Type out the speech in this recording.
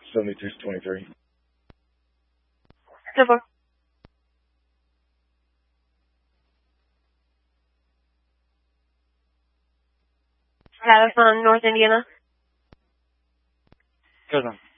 7223. Silver. Travis on North Indiana. Good one.